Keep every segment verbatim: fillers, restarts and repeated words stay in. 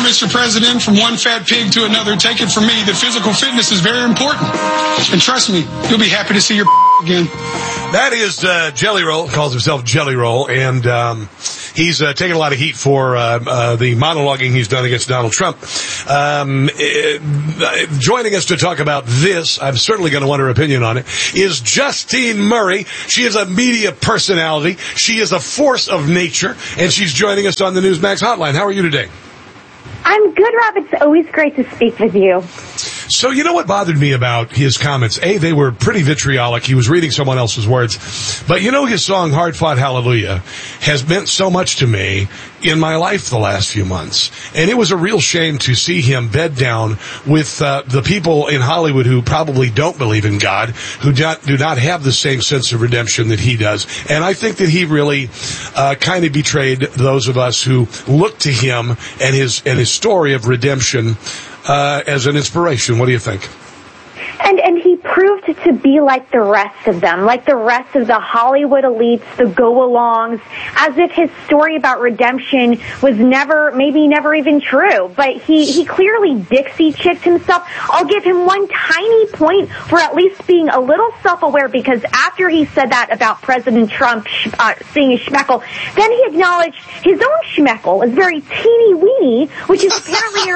Mister President, from one fat pig to another, take it from me that physical fitness is very important. And trust me, you'll be happy to see your again. That is uh, Jelly Roll, calls himself Jelly Roll, and um, he's uh, taking a lot of heat for uh, uh, the monologuing he's done against Donald Trump. Um, uh, joining us to talk about this, I'm certainly going to want her opinion on it, is Justine Murray. She is a media personality. She is a force of nature, and she's joining us on the Newsmax hotline. How are you today? I'm good, Rob. It's always great to speak with you. So you know what bothered me about his comments? A, they were pretty vitriolic. He was reading someone else's words. But you know his song, Hard Fought Hallelujah, has meant so much to me in my life the last few months. And it was a real shame to see him bed down with uh, the people in Hollywood who probably don't believe in God, who do not, do not have the same sense of redemption that he does. And I think that he really uh, kind of betrayed those of us who look to him and his and his story of redemption Uh, as an inspiration. What do you think? And and he proved to be like the rest of them, like the rest of the Hollywood elites, the go-alongs, as if his story about redemption was never, maybe never even true. But he, he clearly Dixie-chicked himself. I'll give him one tiny point for at least being a little self-aware, because after he said that about President Trump uh, seeing his schmeckle, then he acknowledged his own schmeckle is very teeny-weeny, which is apparently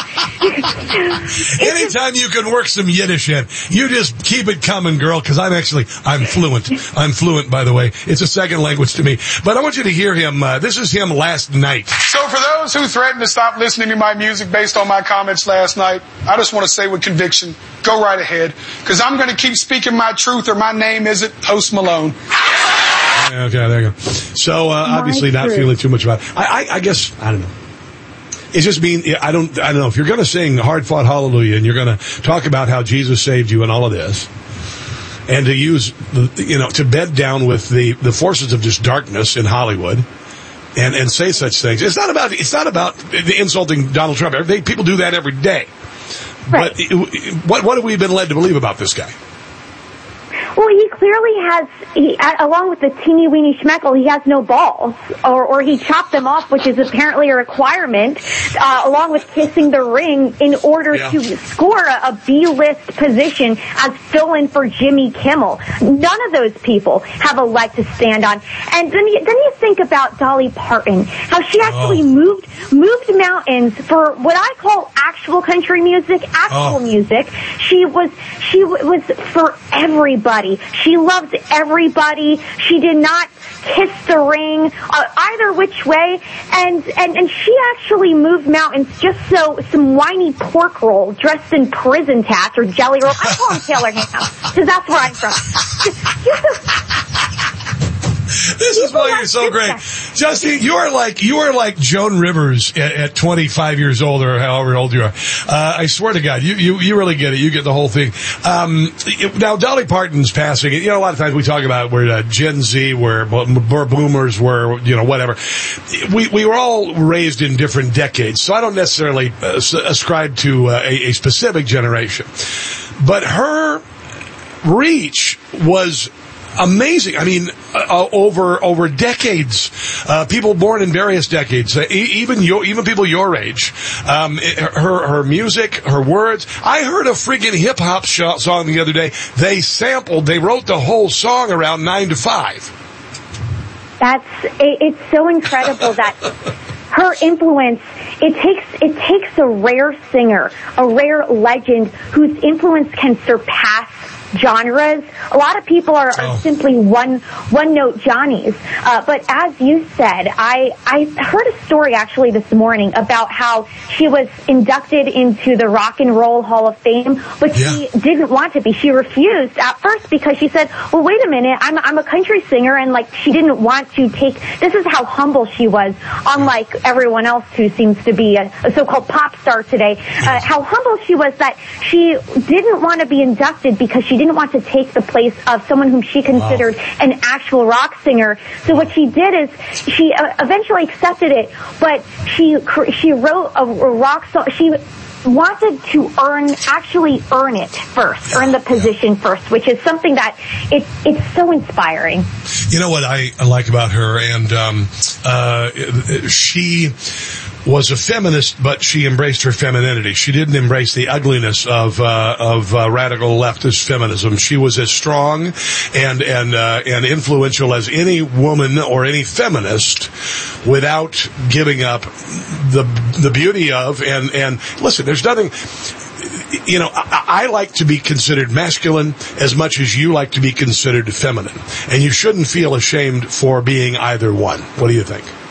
a... Anytime you can work some Yiddish in, you just keep it coming, girl, because I'm actually, I'm fluent. I'm fluent, by the way. It's a second language to me. But I want you to hear him. Uh, this is him last night. So for those who threaten to stop listening to my music based on my comments last night, I just want to say with conviction, go right ahead, because I'm going to keep speaking my truth, or my name isn't Post Malone. Okay, there you go. So uh, obviously not feeling too much about it. I, I, I guess, I don't know. It's just mean, I don't, I don't know. If you're going to sing Hard Fought Hallelujah and you're going to talk about how Jesus saved you and all of this, and to use, you know, to bed down with the, the forces of just darkness in Hollywood and, and say such things. It's not about, it's not about insulting Donald Trump. They, people do that every day. Right. But what, what have we been led to believe about this guy? Well, he clearly has, he, along with the teeny-weeny schmeckle, he has no balls, or, or he chopped them off, which is apparently a requirement, uh, along with kissing the ring in order yeah. to score a, a B-list position as fill-in for Jimmy Kimmel. None of those people have a leg to stand on. And then you, then you think about Dolly Parton, how she actually oh. moved moved mountains for what I call actual country music, actual oh. music. She was she w- was for everybody. She loved everybody. She did not kiss the ring uh, either which way, and, and and she actually moved mountains just so some whiny pork roll dressed in prison tats or jelly roll. I call him Taylor Ham because that's where I'm from. This is why you're so great. Justine, you are like, you are like Joan Rivers at, at twenty-five years old, or however old you are. Uh, I swear to God, you, you, you really get it. You get the whole thing. Um, now, Dolly Parton's passing, you know, a lot of times we talk about where uh, Gen Z, where, where boomers were, you know, whatever. We, we were all raised in different decades, so I don't necessarily uh, ascribe to uh, a, a specific generation. But her reach was amazing. I mean, uh, over over decades, uh, people born in various decades, uh, e- even your, even people your age. Um, it, her her music, her words. I heard a friggin' hip hop sh- song the other day. They sampled, they wrote the whole song around nine to five. That's it, it's so incredible that her influence. It takes it takes a rare singer, a rare legend whose influence can surpass genres. A lot of people are, are oh. simply one one note Johnnies. Uh, but as you said, I I heard a story actually this morning about how she was inducted into the Rock and Roll Hall of Fame, but yeah. she didn't want to be. She refused at first because she said, "Well, wait a minute, I'm I'm a country singer," and like she didn't want to take. This is how humble she was, unlike everyone else who seems to be a, a so-called pop star today. Uh, how humble she was that she didn't want to be inducted because she didn't want to take the place of someone whom she considered wow. an actual rock singer. So what she did is she uh, eventually accepted it, but she she wrote a, a rock song. She wanted to earn, actually earn it first, earn the position first, which is something that it, it's so inspiring. You know what I like about her, and um, uh, she was a feminist, but she embraced her femininity. She didn't embrace the ugliness of uh, of uh, radical leftist feminism. She was as strong and and uh, and influential as any woman or any feminist, without giving up the the beauty of and and listen. There's nothing. You know, I, I like to be considered masculine as much as you like to be considered feminine, and you shouldn't feel ashamed for being either one. What do you think?